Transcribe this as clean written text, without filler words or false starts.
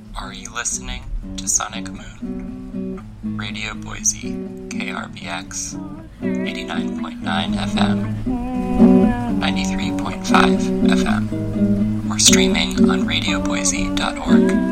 Are you listening to Sonic Moon? Radio Boise, KRBX, 89.9 FM, 93.5 FM, or streaming on radioboise.org.